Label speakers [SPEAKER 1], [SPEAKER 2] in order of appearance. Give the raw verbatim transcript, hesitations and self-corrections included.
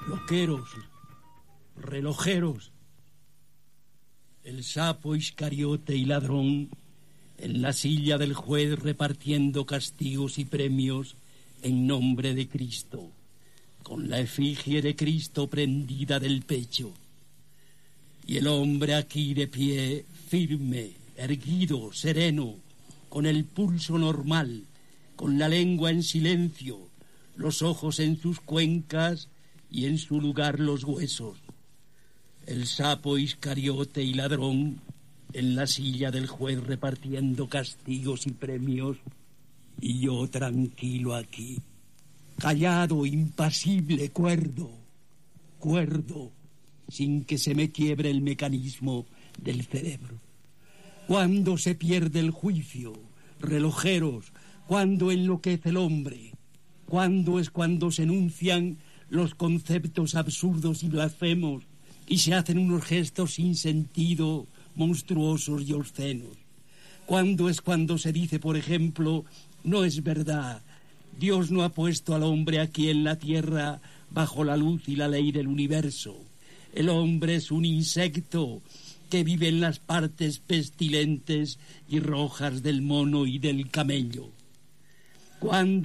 [SPEAKER 1] loqueros, relojeros, el sapo iscariote y ladrón en la silla del juez repartiendo castigos y premios en nombre de Cristo, con la efigie de Cristo prendida del pecho. Y el hombre aquí de pie, firme, erguido, sereno, con el pulso normal, con la lengua en silencio, los ojos en sus cuencas y en su lugar los huesos. El sapo iscariote y ladrón en la silla del juez repartiendo castigos y premios, y yo tranquilo aquí, callado, impasible, cuerdo, cuerdo, sin que se me quiebre el mecanismo del cerebro. ¿Cuándo se pierde el juicio? Relojeros, ¿cuándo enloquece el hombre? ¿Cuándo es cuando se enuncian los conceptos absurdos y blasfemos y se hacen unos gestos sin sentido, monstruosos y obscenos? ¿Cuándo es cuando se dice, por ejemplo, no es verdad, Dios no ha puesto al hombre aquí en la tierra bajo la luz y la ley del universo? El hombre es un insecto que vive en las partes pestilentes y rojas del mono y del camello. ¿Cuándo